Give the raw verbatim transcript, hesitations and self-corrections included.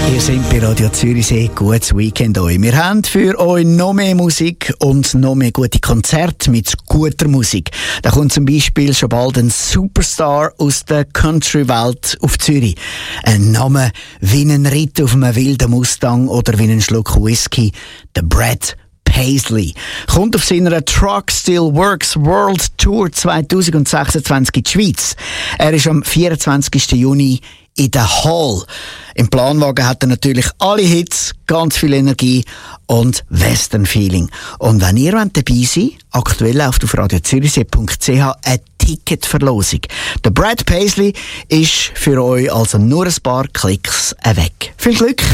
Ihr seid bei Radio Zürichsee. Gutes Weekend euch. Wir haben für euch noch mehr Musik und noch mehr gute Konzerte mit guter Musik. Da kommt zum Beispiel schon bald ein Superstar aus der Country-Welt auf Zürich. Ein Name wie ein Ritt auf einem wilden Mustang oder wie ein Schluck Whisky. Der Brad Paisley kommt auf seiner Truck Still Works World Tour zwanzig sechsundzwanzig in die Schweiz. Er ist am vierundzwanzigsten Juni in der Hall. Im Planwagen hat er natürlich alle Hits, ganz viel Energie und Western-Feeling. Und wenn ihr dabei seid, aktuell läuft auf radio zürichsee punkt c h eine Ticketverlosung. Der Brad Paisley ist für euch also nur ein paar Klicks weg. Viel Glück!